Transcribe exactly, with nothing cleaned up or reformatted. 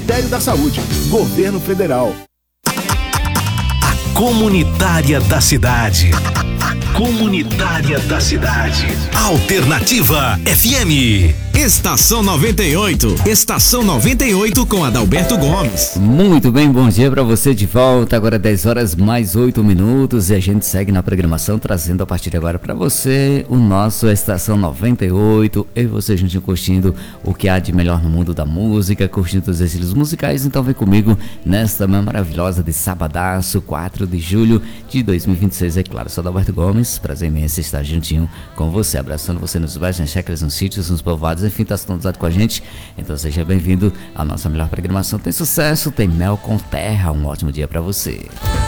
Ministério da Saúde, Governo Federal. A Comunitária da Cidade. Comunitária da Cidade. Alternativa F M. Estação noventa e oito. Estação noventa e oito com Adalberto Gomes. Muito bem, bom dia para você de volta. Agora dez horas mais oito minutos e a gente segue na programação trazendo a partir de agora para você o nosso Estação noventa e oito. Eu e você juntinho curtindo o que há de melhor no mundo da música, curtindo os estilos musicais. Então vem comigo nesta manhã maravilhosa de sabadaço, quatro de julho de dois mil e vinte e seis. É claro, sou Adalberto Gomes. Prazer imenso estar juntinho com você, abraçando você nos bairros, nas chácaras, nos sítios, nos povoados, enfim, está sintonizado com a gente. Então seja bem-vindo à nossa melhor programação. Tem sucesso, tem mel com terra. Um ótimo dia para você.